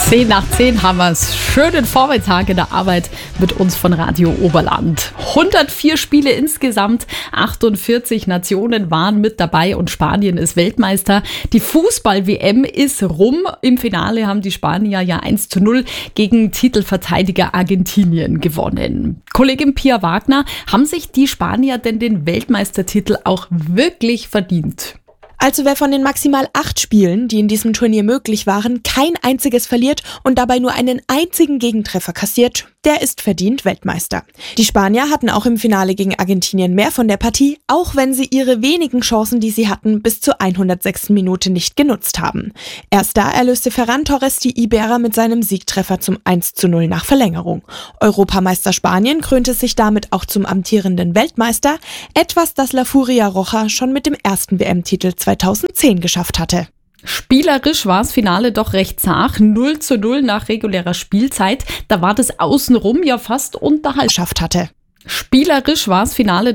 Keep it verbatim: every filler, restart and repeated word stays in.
zehn nach zehn haben wir es. Schönen Vormittag in der Arbeit mit uns von Radio Oberland. hundertvier Spiele insgesamt, achtundvierzig Nationen waren mit dabei und Spanien ist Weltmeister. Die Fußball-W M ist rum. Im Finale haben die Spanier ja eins zu null gegen Titelverteidiger Argentinien gewonnen. Kollegin Pia Wagner, haben sich die Spanier denn den Weltmeistertitel auch wirklich verdient? Also wer von den maximal acht Spielen, die in diesem Turnier möglich waren, kein einziges verliert und dabei nur einen einzigen Gegentreffer kassiert, der ist verdient Weltmeister. Die Spanier hatten auch im Finale gegen Argentinien mehr von der Partie, auch wenn sie ihre wenigen Chancen, die sie hatten, bis zur hundertsechsten Minute nicht genutzt haben. Erst da erlöste Ferran Torres die Iberer mit seinem Siegtreffer zum eins zu null nach Verlängerung. Europameister Spanien krönte sich damit auch zum amtierenden Weltmeister, etwas, das La Furia Roja schon mit dem ersten W M-Titel zweitausendzehn geschafft hatte. Spielerisch war das Finale doch recht zart. null zu null nach regulärer Spielzeit. Da war das Außenrum ja fast unterhalb. Geschafft hatte. Spielerisch war das Finale